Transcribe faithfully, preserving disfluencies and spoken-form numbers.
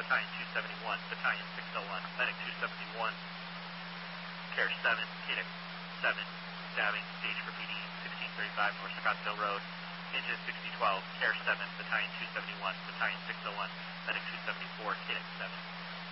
Battalion two seventy-one, Battalion six oh one, Medic two seventy-one, Care seven, K D I C seven, stabbing, stage for P D sixteen thirty-five North Scottsdale Road, engine sixty twelve, Care seven, Battalion two seventy-one, Battalion six oh one, Medic two seventy-four, K D I C seven.